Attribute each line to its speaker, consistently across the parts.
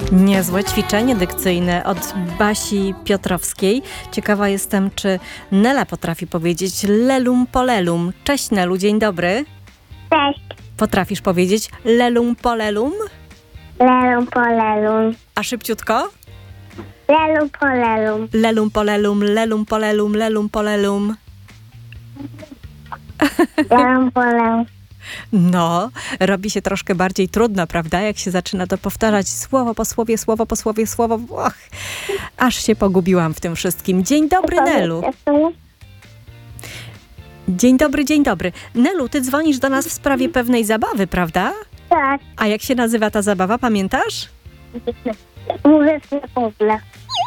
Speaker 1: Niezłe ćwiczenie dykcyjne od Basi Piotrowskiej. Ciekawa jestem, czy Nela potrafi powiedzieć lelum polelum. Cześć Nelu, dzień dobry.
Speaker 2: Cześć.
Speaker 1: Potrafisz powiedzieć lelum polelum?
Speaker 2: Lelum polelum.
Speaker 1: A szybciutko?
Speaker 2: Lelum polelum.
Speaker 1: Lelum polelum, lelum polelum, lelum polelum.
Speaker 2: Lelum polelum.
Speaker 1: No, robi się troszkę bardziej trudno, prawda? Jak się zaczyna to powtarzać słowo po słowie, słowo po słowie, słowo. Och, aż się pogubiłam w tym wszystkim. Dzień dobry, Nelu. Dzień dobry, dzień dobry. Nelu, ty dzwonisz do nas w sprawie pewnej zabawy, prawda?
Speaker 2: Tak.
Speaker 1: A jak się nazywa ta zabawa, pamiętasz?
Speaker 2: Mówię sobie puzzle.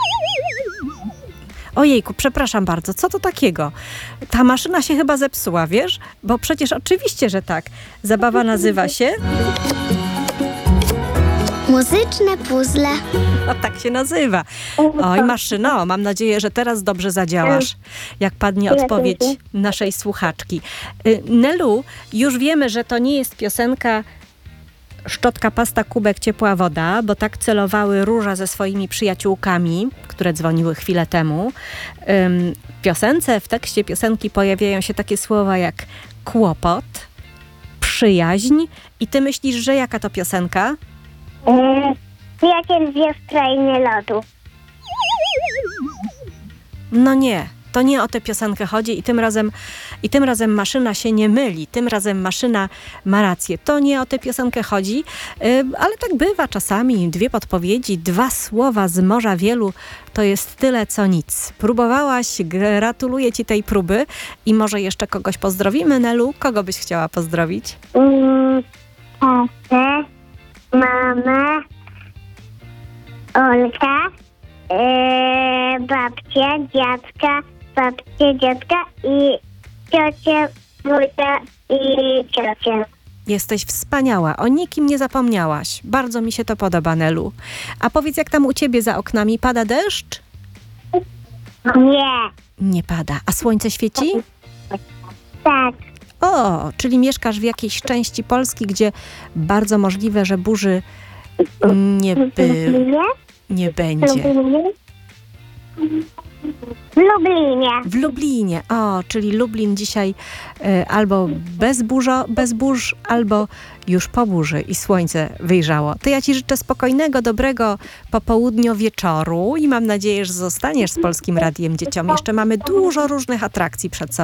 Speaker 1: Ojejku, przepraszam bardzo, co to takiego? Ta maszyna się chyba zepsuła, wiesz? Bo przecież oczywiście, że tak. Zabawa nazywa się...
Speaker 2: Muzyczne puzzle.
Speaker 1: O, tak się nazywa. Oj, maszyno, mam nadzieję, że teraz dobrze zadziałasz, jak padnie odpowiedź naszej słuchaczki. Nelu, już wiemy, że to nie jest piosenka Szczotka, pasta, kubek, ciepła woda, bo tak celowały Róża ze swoimi przyjaciółkami, które dzwoniły chwilę temu. W piosence, w tekście piosenki pojawiają się takie słowa jak kłopot, przyjaźń. I ty myślisz, że jaka to piosenka?
Speaker 2: Przyjaciel wie w krainie lodu.
Speaker 1: No nie, to nie o tę piosenkę chodzi i tym razem maszyna się nie myli. Tym razem maszyna ma rację. To nie o tę piosenkę chodzi, ale tak bywa czasami. 2 podpowiedzi, 2 słowa z morza wielu to jest tyle co nic. Próbowałaś, gratuluję ci tej próby i może jeszcze kogoś pozdrowimy, Nelu? Kogo byś chciała pozdrowić?
Speaker 2: Tatę, mamę, Olka, babcię, dziadka i ciocię, wujka i ciocię.
Speaker 1: Jesteś wspaniała. O nikim nie zapomniałaś. Bardzo mi się to podoba, Nelu. A powiedz, jak tam u ciebie za oknami pada deszcz?
Speaker 2: Nie.
Speaker 1: Nie pada. A słońce świeci?
Speaker 2: Tak.
Speaker 1: O, czyli mieszkasz w jakiejś części Polski, gdzie bardzo możliwe, że burzy nie będzie.
Speaker 2: W Lublinie.
Speaker 1: W Lublinie. O, czyli Lublin dzisiaj albo bez burz, albo już po burzy i słońce wyjrzało. To ja ci życzę spokojnego, dobrego popołudnio-wieczoru i mam nadzieję, że zostaniesz z Polskim Radiem Dzieciom. Jeszcze mamy dużo różnych atrakcji przed sobą.